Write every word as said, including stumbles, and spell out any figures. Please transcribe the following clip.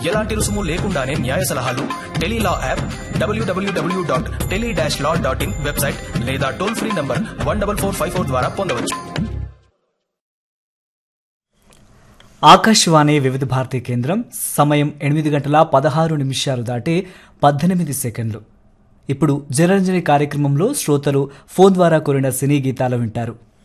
ఎలాంటి రుసుము లేకుండానే న్యాయ సలహాలు Tele-Law app, WWW dot tele dash law dot in website లేదా toll free number one double four five four ద్వారా పొందవచ్చు. ఆకాశవాణి వివిధ భారతి కేంద్రం. సమయం ఎనిమిది గంటల పదహారు నిమిషాలు దాటి పద్దెనిమిది సెకండ్లు. ఇప్పుడు జనరంజని కార్యక్రమంలో శ్రోతలు ఫోన్ ద్వారా కోరిన సినీ గీతాలు వింటారు.